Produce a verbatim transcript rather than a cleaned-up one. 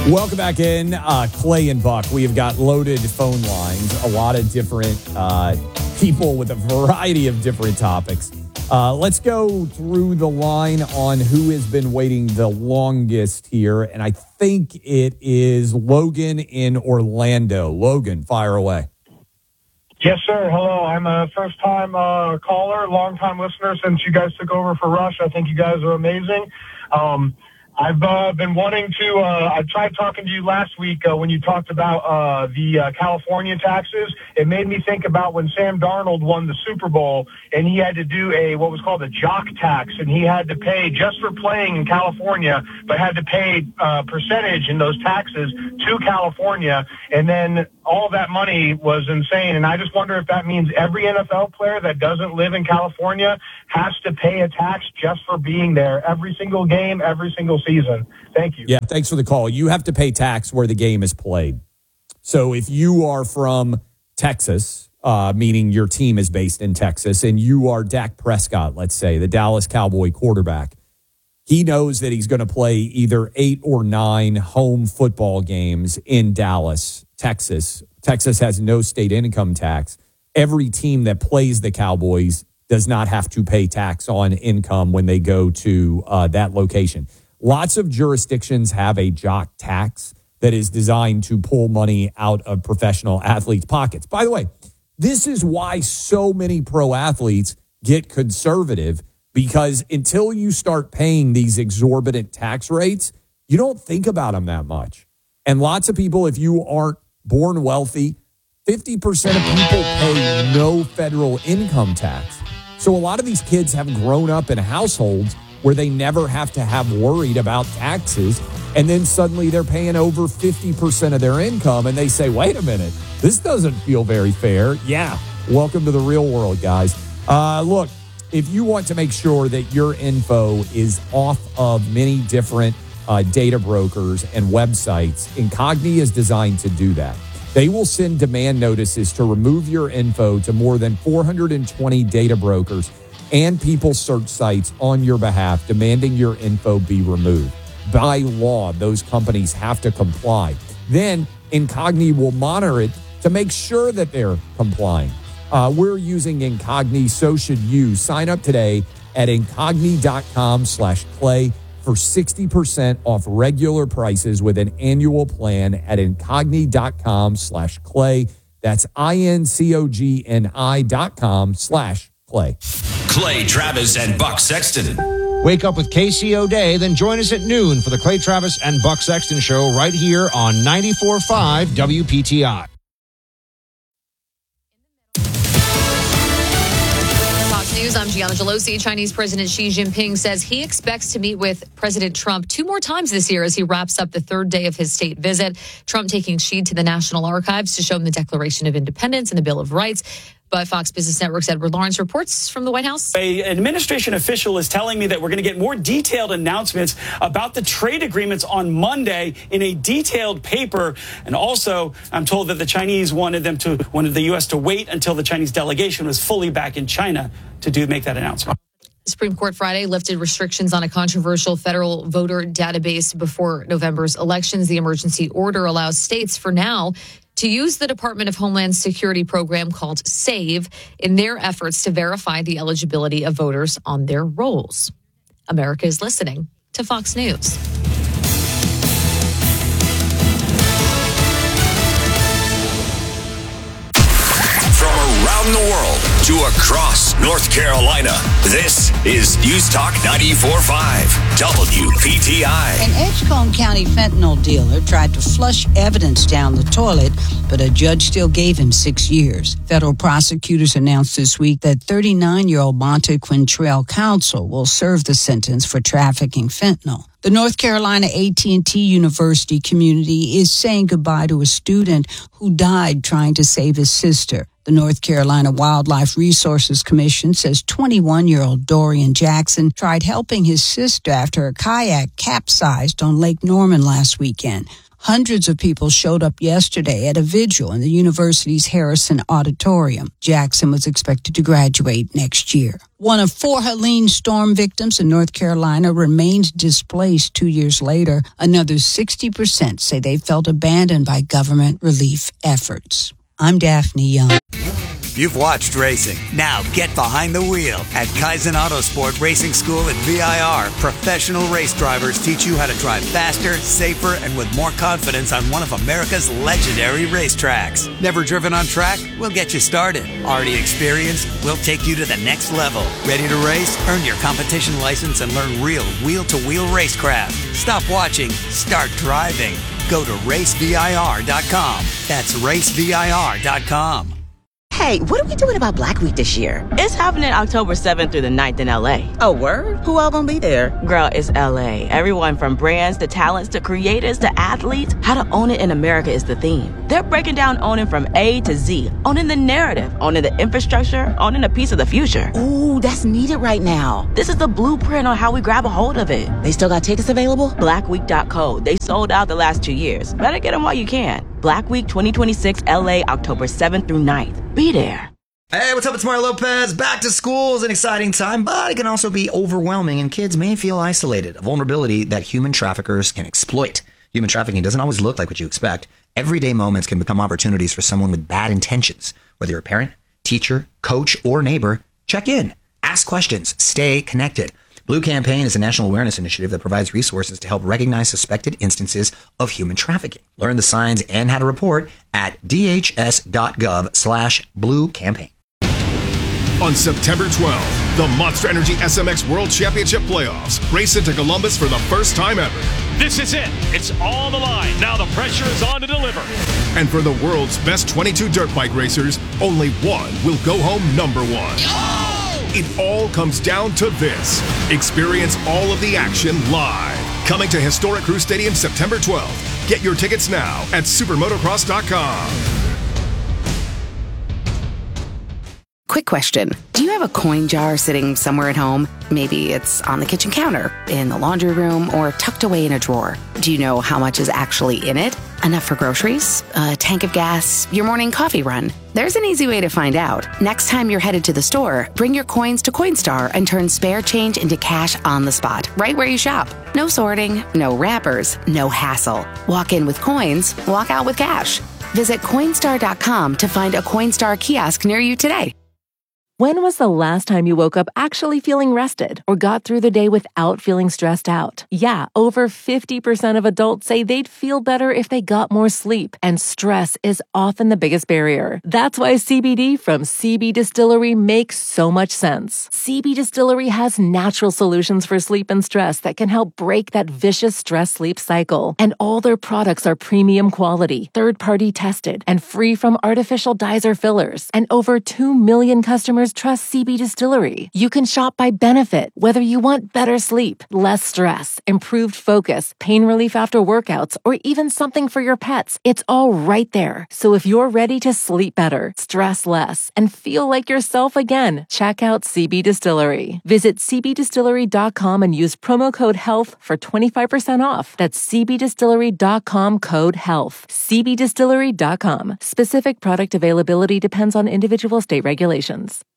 Welcome back in, uh, Clay and Buck. We have got loaded phone lines, a lot of different uh, people with a variety of different topics. Uh, let's go through the line on who has been waiting the longest here, and I think it is Logan in Orlando. Logan, fire away. Yes, sir. Hello. I'm a first-time uh, caller, long-time listener since you guys took over for Rush. I think you guys are amazing. Um, I've uh, been wanting to, uh, I tried talking to you last week uh, when you talked about uh, the uh, California taxes. It made me think about when Sam Darnold won the Super Bowl and he had to do a, what was called a jock tax, and he had to pay just for playing in California, but had to pay uh, percentage in those taxes to California. And then all that money was insane. And I just wonder if that means every N F L player that doesn't live in California has to pay a tax just for being there every single game, every single season. Thank you. Yeah, thanks for the call. You have to pay tax where the game is played. So if you are from Texas, uh, meaning your team is based in Texas, and you are Dak Prescott, let's say, the Dallas Cowboy quarterback, he knows that he's going to play either eight or nine home football games in Dallas, Texas. Texas has no state income tax. Every team that plays the Cowboys does not have to pay tax on income when they go to uh, that location. Lots of jurisdictions have a jock tax that is designed to pull money out of professional athletes' pockets. By the way, this is why so many pro athletes get conservative, because until you start paying these exorbitant tax rates, you don't think about them that much. And lots of people, if you aren't born wealthy, fifty percent of people pay no federal income tax. So a lot of these kids have grown up in households where they never have to have worried about taxes. And then suddenly they're paying over fifty percent of their income. And they say, wait a minute, this doesn't feel very fair. Yeah, welcome to the real world, guys. Uh, look, if you want to make sure that your info is off of many different uh, data brokers and websites, Incogni is designed to do that. They will send demand notices to remove your info to more than four hundred twenty data brokers and people search sites on your behalf, demanding your info be removed. By law, those companies have to comply. Then Incogni will monitor it to make sure that they're complying. Uh, we're using Incogni, so should you. Sign up today at incogni.com slash clay for sixty percent off regular prices with an annual plan at incogni.com slash clay. That's I-N-C-O-G-N-I dot com slash clay. Clay Travis and Buck Sexton. Wake up with K C O'Day, then join us at noon for the Clay Travis and Buck Sexton Show right here on ninety-four point five W P T I. News, I'm Gianna Gelosi. Chinese President Xi Jinping says he expects to meet with President Trump two more times this year as he wraps up the third day of his state visit. Trump taking Xi to the National Archives to show him the Declaration of Independence and the Bill of Rights. But Fox Business Network's Edward Lawrence reports from the White House. An administration official is telling me that we're going to get more detailed announcements about the trade agreements on Monday in a detailed paper. And also, I'm told that the Chinese wanted them to wanted the U S to wait until the Chinese delegation was fully back in China to do make that announcement. The Supreme Court Friday lifted restrictions on a controversial federal voter database before November's elections. The emergency order allows states for now to use the Department of Homeland Security program called SAVE in their efforts to verify the eligibility of voters on their rolls. America is listening to Fox News. From around the world to across North Carolina, this is News Talk ninety-four point five W P T I. An Edgecombe County fentanyl dealer tried to flush evidence down the toilet, but a judge still gave him six years. Federal prosecutors announced this week that thirty-nine-year-old Monte Quintrell Council will serve the sentence for trafficking fentanyl. The North Carolina A T and T University community is saying goodbye to a student who died trying to save his sister. The North Carolina Wildlife Resources Commission says twenty-one-year-old Dorian Jackson tried helping his sister after a kayak capsized on Lake Norman last weekend. Hundreds of people showed up yesterday at a vigil in the university's Harrison Auditorium. Jackson was expected to graduate next year. One of four Helene storm victims in North Carolina remains displaced two years later. Another sixty percent say they felt abandoned by government relief efforts. I'm Daphne Young. You've watched racing. Now get behind the wheel. At Kaizen Autosport Racing School at V I R, professional race drivers teach you how to drive faster, safer, and with more confidence on one of America's legendary racetracks. Never driven on track? We'll get you started. Already experienced? We'll take you to the next level. Ready to race? Earn your competition license and learn real wheel-to-wheel racecraft. Stop watching. Start driving. Go to race V I R dot com. That's race V I R dot com. Hey, what are we doing about Black Week this year? It's happening October seventh through the ninth in L A. Oh, word? Who all gonna be there? Girl, it's L A. Everyone from brands to talents to creators to athletes. How to own it in America is the theme. They're breaking down owning from A to Z. Owning the narrative, owning the infrastructure, owning a piece of the future. Ooh, that's needed right now. This is the blueprint on how we grab a hold of it. They still got tickets available? black week dot co. They sold out the last two years. Better get them while you can. Black Week twenty twenty-six L A, October seventh through ninth. Be there. Hey, what's up? It's Mario Lopez. Back to school is an exciting time, but it can also be overwhelming, and kids may feel isolated, a vulnerability that human traffickers can exploit. Human trafficking doesn't always look like what you expect. Everyday moments can become opportunities for someone with bad intentions. Whether you're a parent, teacher, coach, or neighbor, check in, ask questions, stay connected. Blue Campaign is a national awareness initiative that provides resources to help recognize suspected instances of human trafficking. Learn the signs and how to report at dhs.gov slash blue campaign. On September twelfth, the Monster Energy S M X World Championship Playoffs race into Columbus for the first time ever. This is it. It's on the line. Now the pressure is on to deliver. And for the world's best twenty-two dirt bike racers, only one will go home number one. Oh! It all comes down to this. Experience all of the action live. Coming to historic Crew Stadium September twelfth. Get your tickets now at supermotocross dot com. Quick question. Do you have a coin jar sitting somewhere at home? Maybe it's on the kitchen counter, in the laundry room, or tucked away in a drawer. Do you know how much is actually in it? Enough for groceries? A tank of gas? Your morning coffee run? There's an easy way to find out. Next time you're headed to the store, bring your coins to Coinstar and turn spare change into cash on the spot, right where you shop. No sorting, no wrappers, no hassle. Walk in with coins, walk out with cash. Visit Coinstar dot com to find a Coinstar kiosk near you today. When was the last time you woke up actually feeling rested or got through the day without feeling stressed out? Yeah, over fifty percent of adults say they'd feel better if they got more sleep, and stress is often the biggest barrier. That's why C B D from C B Distillery makes so much sense. C B Distillery has natural solutions for sleep and stress that can help break that vicious stress-sleep cycle. And all their products are premium quality, third-party tested, and free from artificial dyes or fillers. And over two million customers trust C B Distillery. You can shop by benefit, whether you want better sleep, less stress, improved focus, pain relief after workouts, or even something for your pets. It's all right there. So if you're ready to sleep better, stress less, and feel like yourself again, check out C B Distillery. Visit c b distillery dot com and use promo code HEALTH for twenty-five percent off. That's c b distillery dot com code HEALTH. c b distillery dot com. Specific product availability depends on individual state regulations.